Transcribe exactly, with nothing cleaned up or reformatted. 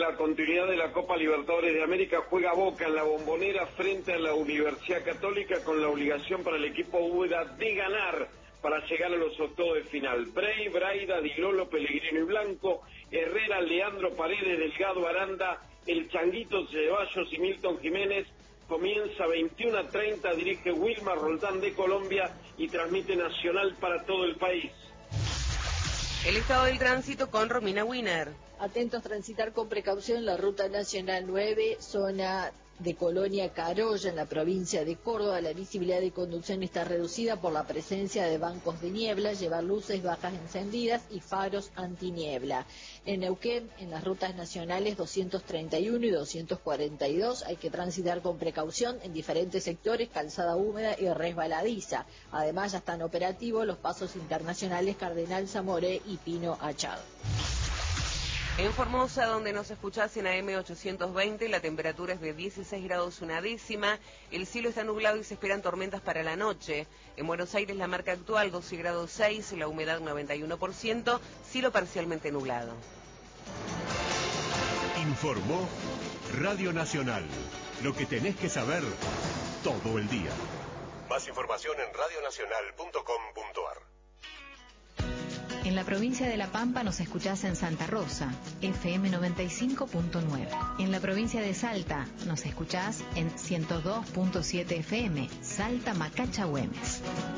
la continuidad de la Copa Libertadores de América, juega Boca en la Bombonera frente a la Universidad Católica con la obligación para el equipo Úbeda de ganar para llegar a los octavos de final. Bray, Braida, Di Lolo, Pellegrino y Blanco, Herrera, Leandro Paredes, Delgado, Aranda, El Changuito Ceballos y Milton Jiménez. Comienza veintiuno a treinta, dirige Wilmar Roldán de Colombia y transmite Nacional para todo el país. El estado del tránsito con Romina Wiener. Atentos, transitar con precaución la ruta nacional nueve, zona de Colonia Carolla, en la provincia de Córdoba. La visibilidad de conducción está reducida por la presencia de bancos de niebla, llevar luces bajas encendidas y faros antiniebla. En Neuquén, en las rutas nacionales doscientos treinta y uno y doscientos cuarenta y dos, hay que transitar con precaución en diferentes sectores, calzada húmeda y resbaladiza. Además, ya están operativos los pasos internacionales Cardenal Zamoré y Pino Achado. En Formosa, donde nos escuchás en A M ochocientos veinte, la temperatura es de dieciséis grados una décima, el cielo está nublado y se esperan tormentas para la noche. En Buenos Aires la marca actual doce grados seis, la humedad noventa y uno por ciento, cielo parcialmente nublado. Informó Radio Nacional, lo que tenés que saber todo el día. Más información en radio nacional punto com punto a r. En la provincia de La Pampa nos escuchás en Santa Rosa, F M noventa y cinco punto nueve. En la provincia de Salta nos escuchás en ciento dos punto siete F M, Salta Macacha Güemes.